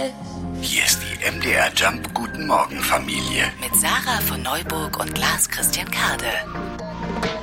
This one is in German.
Hier ist die MDR Jump Guten Morgen Familie. Mit Sarah von Neuburg und Lars Christian Kade.